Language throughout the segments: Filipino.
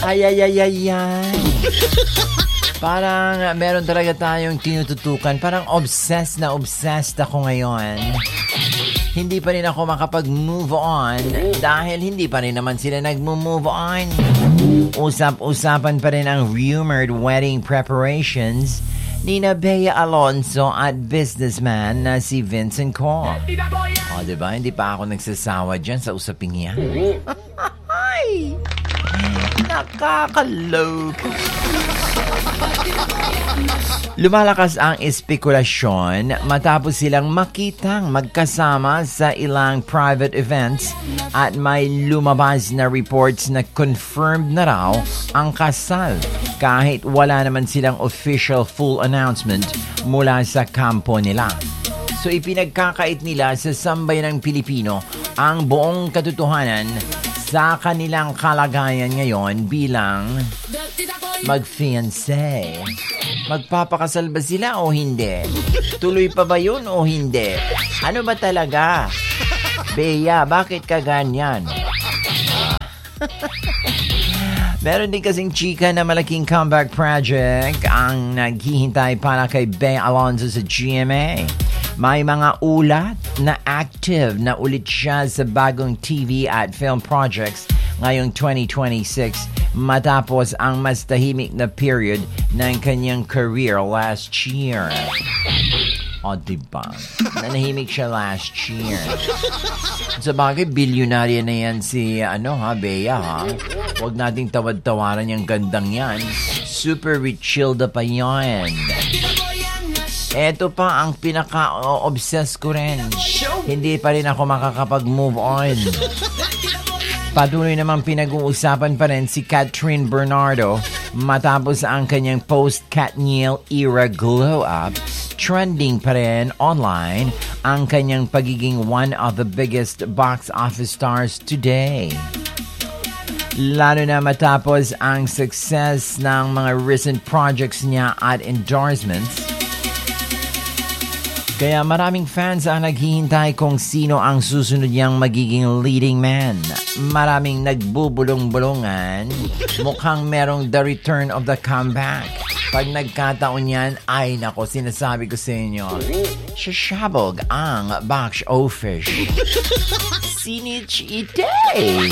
Ay. Parang meron talaga tayong tinututukan. Parang obsessed ako ngayon. Hindi pa rin ako makapag-move on dahil hindi pa rin naman sila nag-move on. Usap-usapan pa rin ang rumored wedding preparations ni Bea Alonzo at businessman na si Vincent Ko. O, diba? Hindi pa ako nagsasawa dyan sa usaping yan. Ay! Nakakaloka. Lumalakas ang espekulasyon matapos silang makitang magkasama sa ilang private events at may lumabas na reports na confirmed na raw ang kasal kahit wala naman silang official full announcement mula sa kampo nila. So ipinagkakait nila sa sambayanang Pilipino ang buong katotohanan sa kanilang kalagayan ngayon bilang mag-fiancé. Magpapakasal ba sila o hindi? Tuloy pa ba yun o hindi? Ano ba talaga? Bea, bakit ka ganyan? Meron din kasing chika na malaking comeback project ang naghihintay para kay Bea Alonzo sa GMA. May mga ulat na active na ulit siya sa bagong TV at film projects ngayong 2026 matapos ang mas tahimik na period ng kanyang career last year. O, diba? Nanahimik siya last year. Sa bagay, bilyonarya na yan si, Bea, ha? Huwag nating tawad-tawaran yung gandang yan. Super Richilda pa yan. Eto pa ang pinaka-obsess ko rin. Hindi pa rin ako makakapag-move on. Patuloy namang pinag-uusapan pa rin si Catherine Bernardo matapos ang kanyang post-Katniel era glow-up. Trending pa rin online ang kanyang pagiging one of the biggest box office stars today. Lalo na matapos ang success ng mga recent projects niya at endorsements. Kaya maraming fans ang naghihintay kung sino ang susunod niyang magiging leading man. Maraming nagbubulong-bulungan. Mukhang merong the return of the comeback. Pag nagkataon yan, ay nako, sinasabi ko sa inyo, sasabog ang box office. Sinich itay!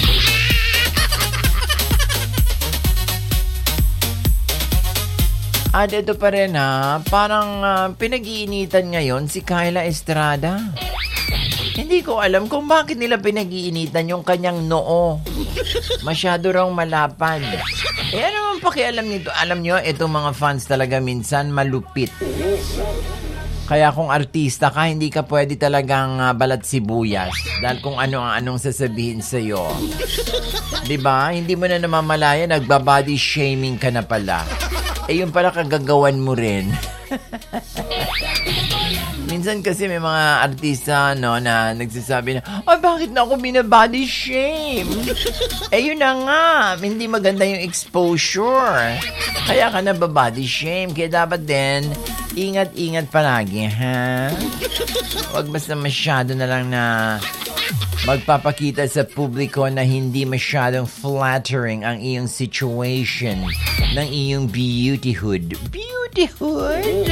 At ito pa rin parang pinag-iinitan ngayon si Kyla Estrada. Hindi ko alam kung bakit nila pinag-iinitan yung kanyang noo. Masyado raw malapad. Ano naman pakialam nito? Alam nyo, itong mga fans talaga minsan malupit. Kaya kung artista ka, hindi ka pwede talagang balat sibuyas. Dahil kung anong sasabihin sa'yo. Diba? Hindi mo na namamalaya, nagbabody shaming ka na pala. Yun pala kagagawan mo rin. Minsan kasi may mga artista na nagsasabi na, bakit na ako binabody shame? Yun na nga, hindi maganda yung exposure. Kaya ka na body shame. Kaya dapat din, ingat-ingat palagi, ha? Huwag basta masyado na lang na magpapakita sa publiko na hindi masyadong flattering ang iyong situation ng iyong beautyhood. Beautyhood?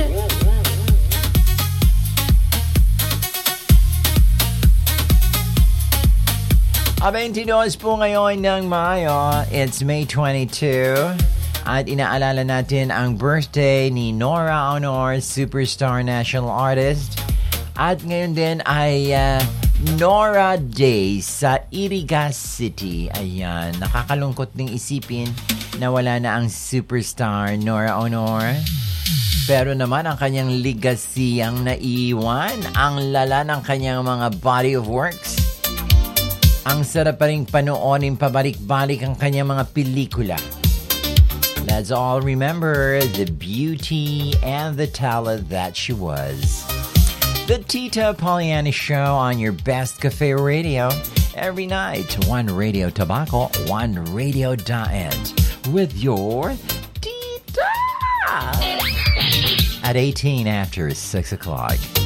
Abentidos po ngayon ng Mayo. It's May 22. At inaalala natin ang birthday ni Nora Honor, superstar national artist. At ngayon din ay Nora Day sa Iriga City. Ayan, nakakalungkot ding isipin na wala na ang superstar Nora Honor. Pero naman ang kanyang legacy ang naiiwan, ang lala ng kanyang mga body of works. Ang sarap pa rin panoorin pabalik-balik ang kanyang mga pelikula. Let's all remember the beauty and the talent that she was. The Tita Poliani Show on your best cafe radio. Every night, one Radio Tabaco, one Radio Daent. With your Tita! At 18 after 6 o'clock.